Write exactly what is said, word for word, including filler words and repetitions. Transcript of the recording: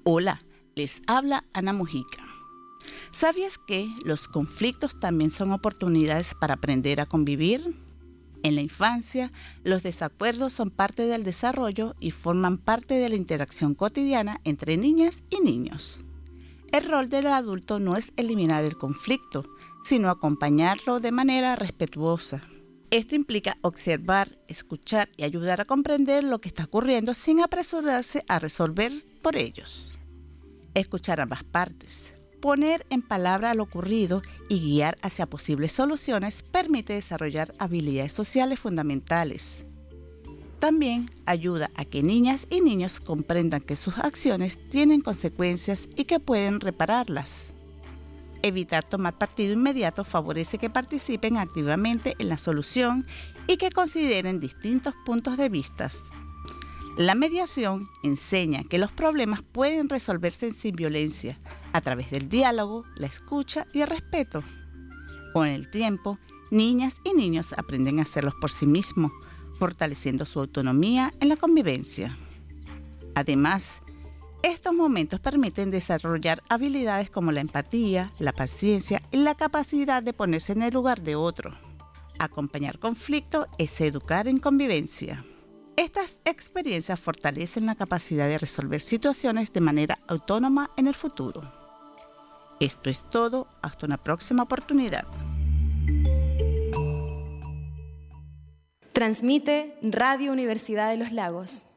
Hola, les habla Ana Mujica. ¿Sabías que los conflictos también son oportunidades para aprender a convivir? En la infancia, los desacuerdos son parte del desarrollo y forman parte de la interacción cotidiana entre niñas y niños. El rol del adulto no es eliminar el conflicto, sino acompañarlo de manera respetuosa. Esto implica observar, escuchar y ayudar a comprender lo que está ocurriendo sin apresurarse a resolver por ellos. Escuchar ambas partes, poner en palabra lo ocurrido y guiar hacia posibles soluciones permite desarrollar habilidades sociales fundamentales. También ayuda a que niñas y niños comprendan que sus acciones tienen consecuencias y que pueden repararlas. Evitar tomar partido inmediato favorece que participen activamente en la solución y que consideren distintos puntos de vista. La mediación enseña que los problemas pueden resolverse sin violencia, a través del diálogo, la escucha y el respeto. Con el tiempo, niñas y niños aprenden a hacerlos por sí mismos, fortaleciendo su autonomía en la convivencia. Además, estos momentos permiten desarrollar habilidades como la empatía, la paciencia y la capacidad de ponerse en el lugar de otro. Acompañar conflicto es educar en convivencia. Estas experiencias fortalecen la capacidad de resolver situaciones de manera autónoma en el futuro. Esto es todo, hasta una próxima oportunidad. Transmite Radio Universidad de los Lagos.